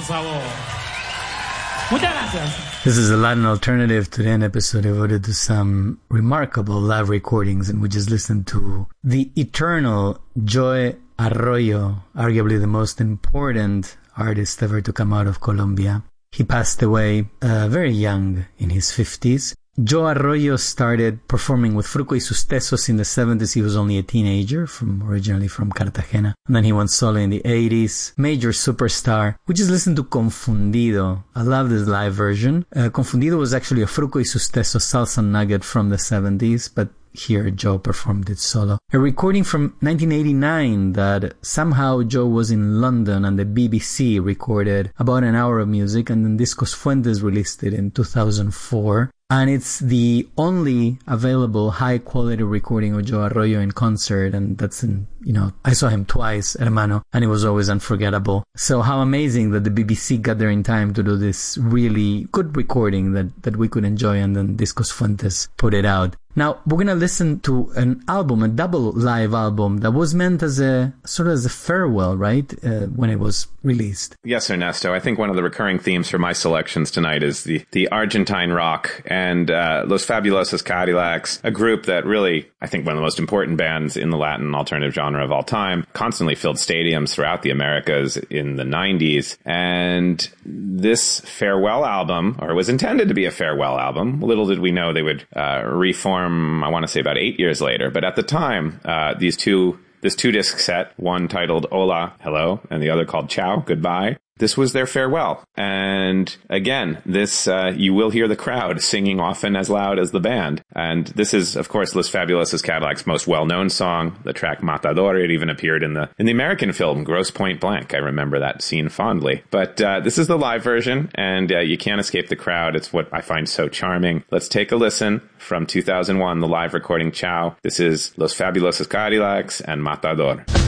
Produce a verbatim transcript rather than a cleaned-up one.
con sabor. Muchas gracias. This is a Latin alternative to the end episode devoted to some remarkable live recordings, and we just listened to the eternal Joe Arroyo, arguably the most important artist ever to come out of Colombia. He passed away uh, very young, in his fifties. Joe Arroyo started performing with Fruco y sus Tesos in the seventies. He was only a teenager, from originally from Cartagena. And then he went solo in the eighties. Major superstar. We just listened to Confundido. I love this live version. Uh, Confundido was actually a Fruco y sus Tesos salsa nugget from the seventies, but here Joe performed it solo. A recording from nineteen eighty-nine that somehow Joe was in London and the B B C recorded about an hour of music, and then Discos Fuentes released it in two thousand four. And it's the only available high-quality recording of Joe Arroyo in concert, and that's in, you know, I saw him twice, hermano, and it was always unforgettable. So how amazing that the B B C got there in time to do this really good recording that, that we could enjoy, and then Discos Fuentes put it out. Now, we're going to listen to an album, a double live album that was meant as a sort of as a farewell, right? Uh, when it was released. Yes, Ernesto. I think one of the recurring themes for my selections tonight is the, the Argentine rock and uh, Los Fabulosos Cadillacs, a group that really, I think one of the most important bands in the Latin alternative genre of all time, constantly filled stadiums throughout the Americas in the nineties. And this farewell album, or it was intended to be a farewell album, little did we know they would uh, reform I want to say about eight years later. But at the time, uh, these two, this two-disc set, one titled Hola, Hello, and the other called Ciao, Goodbye, this was their farewell. And again, this, uh, you will hear the crowd singing often as loud as the band. And this is, of course, Los Fabulosos Cadillac's most well-known song, the track Matador. It even appeared in the, in the American film, Grosse Pointe Blank. I remember that scene fondly. But, uh, this is the live version, and, uh, you can't escape the crowd. It's what I find so charming. Let's take a listen from two thousand one, the live recording Ciao. This is Los Fabulosos Cadillacs and Matador.